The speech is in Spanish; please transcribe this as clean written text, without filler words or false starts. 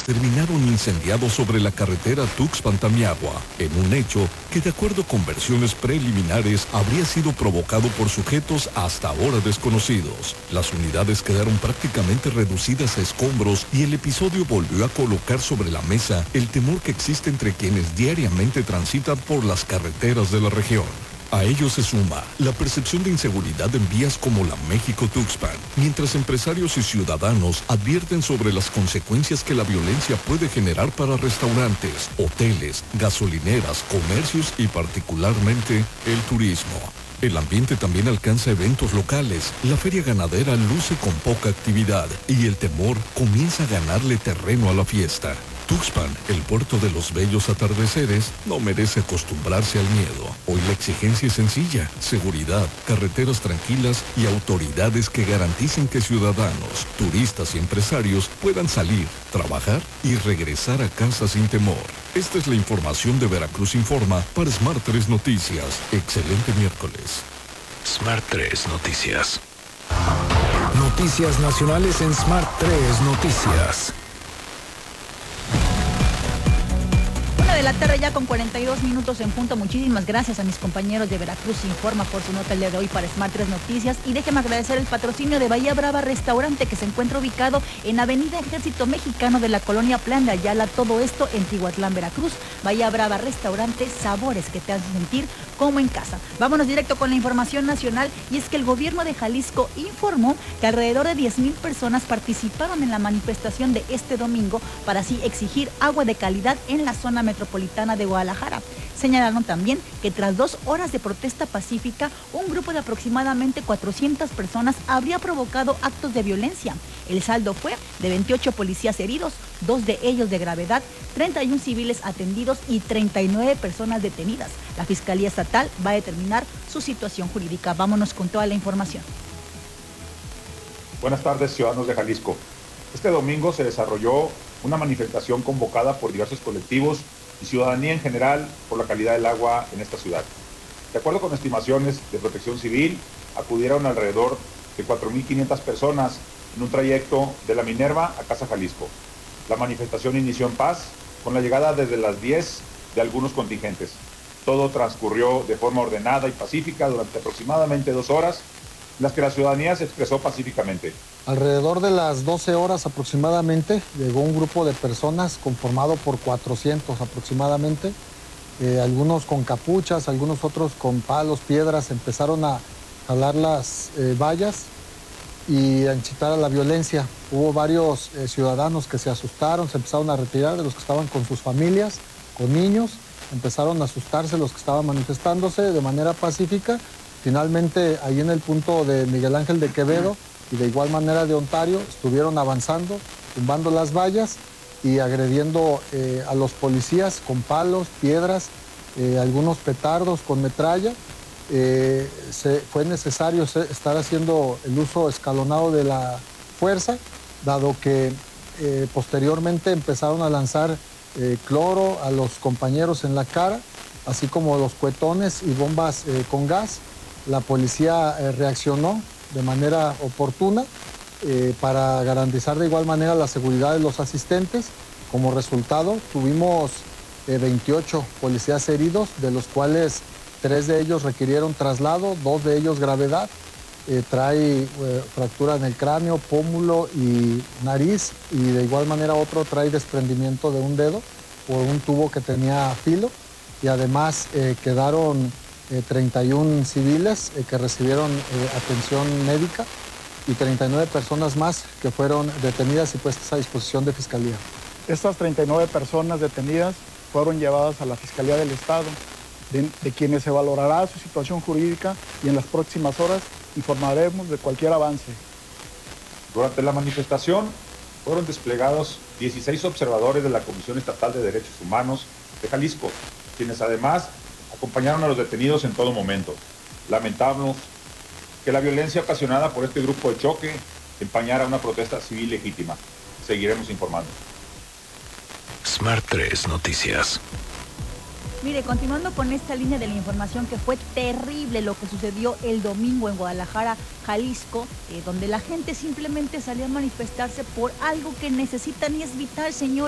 terminaron incendiados sobre la carretera Tuxpan-Tamiagua, en un hecho que, de acuerdo con versiones preliminares, habría sido provocado por sujetos hasta ahora desconocidos. Las unidades quedaron prácticamente reducidas a escombros y el episodio volvió a colocar sobre la mesa el temor que existe entre quienes diariamente transitan por las carreteras de la región. A ello se suma la percepción de inseguridad en vías como la México-Tuxpan, mientras empresarios y ciudadanos advierten sobre las consecuencias que la violencia puede generar para restaurantes, hoteles, gasolineras, comercios y particularmente el turismo. El ambiente también alcanza eventos locales, la feria ganadera luce con poca actividad y el temor comienza a ganarle terreno a la fiesta. Tuxpan, el puerto de los bellos atardeceres, no merece acostumbrarse al miedo. Hoy la exigencia es sencilla: seguridad, carreteras tranquilas y autoridades que garanticen que ciudadanos, turistas y empresarios puedan salir, trabajar y regresar a casa sin temor. Esta es la información de Veracruz Informa para Smart 3 Noticias. Excelente miércoles. Smart 3 Noticias. Noticias nacionales en Smart 3 Noticias. De la tarde ya con 42 minutos en punto. Muchísimas gracias a mis compañeros de Veracruz Informa por su nota el día de hoy para Smart 3 Noticias, y déjeme agradecer el patrocinio de Bahía Brava Restaurante, que se encuentra ubicado en Avenida Ejército Mexicano de la Colonia Plan de Ayala, todo esto en Tihuatlán, Veracruz. Bahía Brava Restaurante, sabores que te hacen sentir como en casa. Vámonos directo con la información nacional, y es que el gobierno de Jalisco informó que alrededor de 10,000 personas participaron en la manifestación de este domingo para así exigir agua de calidad en la zona metropolitana de Guadalajara. Señalaron también que tras 2 horas de protesta pacífica, un grupo de aproximadamente 400 personas habría provocado actos de violencia. El saldo fue de 28 policías heridos, 2 de ellos de gravedad, 31 civiles atendidos y 39 personas detenidas. La Fiscalía Estatal va a determinar su situación jurídica. Vámonos con toda la información. Buenas tardes, ciudadanos de Jalisco. Este domingo se desarrolló una manifestación convocada por diversos colectivos y ciudadanía en general por la calidad del agua en esta ciudad. De acuerdo con estimaciones de Protección Civil, acudieron alrededor de 4,500 personas en un trayecto de La Minerva a Casa Jalisco. La manifestación inició en paz, con la llegada desde las 10 de algunos contingentes. Todo transcurrió de forma ordenada y pacífica durante aproximadamente 2 horas, en las que la ciudadanía se expresó pacíficamente. Alrededor de las 12 horas aproximadamente llegó un grupo de personas conformado por 400 aproximadamente, algunos con capuchas, algunos otros con palos, piedras. Empezaron a jalar las vallas y a incitar a la violencia. Hubo varios ciudadanos que se asustaron, se empezaron a retirar de los que estaban con sus familias, con niños, empezaron a asustarse los que estaban manifestándose de manera pacífica. Finalmente, ahí en el punto de Miguel Ángel de Quevedo y de igual manera de Ontario, estuvieron avanzando, tumbando las vallas y agrediendo a los policías con palos, piedras, algunos petardos con metralla. Fue necesario estar haciendo el uso escalonado de la fuerza, dado que posteriormente empezaron a lanzar cloro a los compañeros en la cara, así como los cuetones y bombas con gas. La policía reaccionó de manera oportuna para garantizar de igual manera la seguridad de los asistentes. Como resultado, tuvimos 28 policías heridos, de los cuales 3 de ellos requirieron traslado, 2 de ellos gravedad. Trae fractura en el cráneo, pómulo y nariz, y de igual manera otro trae desprendimiento de un dedo por un tubo que tenía filo, y además quedaron 31 civiles que recibieron atención médica y 39 personas más que fueron detenidas y puestas a disposición de Fiscalía. Estas 39 personas detenidas fueron llevadas a la Fiscalía del Estado, de quienes se valorará su situación jurídica, y en las próximas horas informaremos de cualquier avance. Durante la manifestación fueron desplegados 16 observadores de la Comisión Estatal de Derechos Humanos de Jalisco, quienes además acompañaron a los detenidos en todo momento. Lamentamos que la violencia ocasionada por este grupo de choque empañara una protesta civil legítima. Seguiremos informando. Smart 3 Noticias. Mire, continuando con esta línea de la información, que fue terrible lo que sucedió el domingo en Guadalajara, Jalisco, donde la gente simplemente salió a manifestarse por algo que necesitan y es vital, señor.